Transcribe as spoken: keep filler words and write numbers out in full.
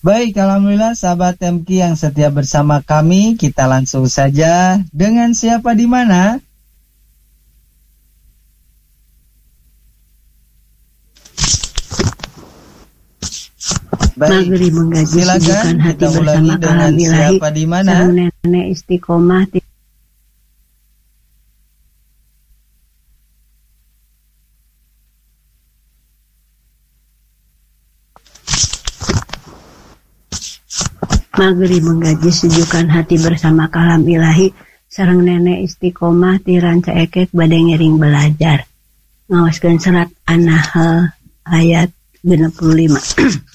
Baik, alhamdulillah sahabat M K yang setia bersama kami, kita langsung saja dengan siapa di mana? Baik, Maghrib menggaji silakan sejukkan hati kita ulangi bersama dengan kalam ilahi. siapa di mana? Sang nenek istiqomah. Maghrib menggaji sejukkan hati bersama kalam ilahi. Sareng nenek istiqomah ti ranca ekek bade ngering belajar. Ngawaskeun serat An-Nahl ayat genep puluh lima.